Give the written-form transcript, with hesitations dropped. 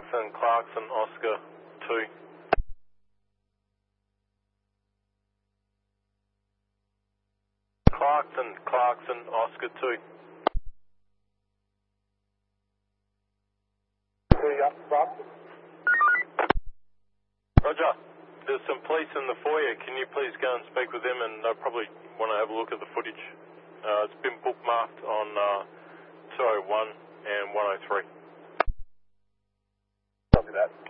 Clarkson, Oscar 2. Clarkson, Oscar 2. Roger. There's some police in the foyer. Can you please go and speak with them, and they'll probably want to have a look at the footage. It's been bookmarked on 201 and 103. Copy that.